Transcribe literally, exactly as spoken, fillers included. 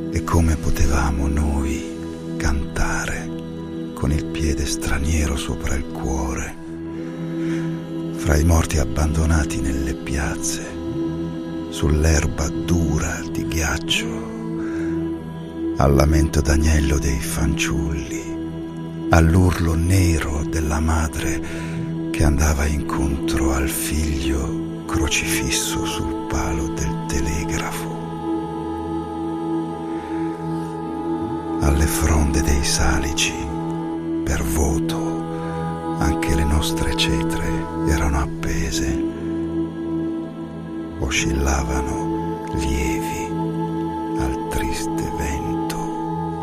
E come potevamo noi cantare con il piede straniero sopra il cuore, fra i morti abbandonati nelle piazze, sull'erba dura di ghiaccio, al lamento d'agnello dei fanciulli, all'urlo nero della madre che andava incontro al figlio crocifisso sul palo del telegrafo, alle fronde dei salici per voto. Anche le nostre cetre erano appese, oscillavano lievi al triste vento.